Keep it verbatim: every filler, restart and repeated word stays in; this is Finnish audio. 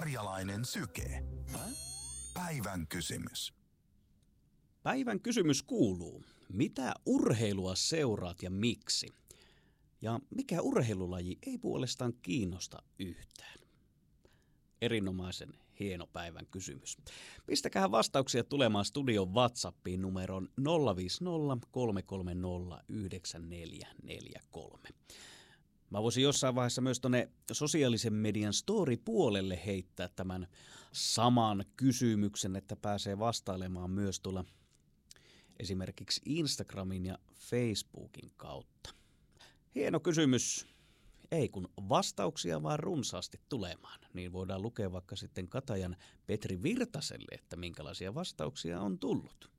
Karjalainen syke. Päivän kysymys. Päivän kysymys kuuluu, mitä urheilua seuraat ja miksi? Ja mikä urheilulaji ei puolestaan kiinnosta yhtään? Erinomaisen hieno päivän kysymys. Pistäkää vastauksia tulemaan studion WhatsAppiin numeron nolla viisi nolla kolme kolme nolla yhdeksän neljä neljä kolme. Mä voisin jossain vaiheessa myös tuonne sosiaalisen median story-puolelle heittää tämän saman kysymyksen, että pääsee vastailemaan myös tuolla esimerkiksi Instagramin ja Facebookin kautta. Hieno kysymys. Ei kun vastauksia vaan runsaasti tulemaan, niin voidaan lukea vaikka sitten Katajan Petri Virtaselle, että minkälaisia vastauksia on tullut.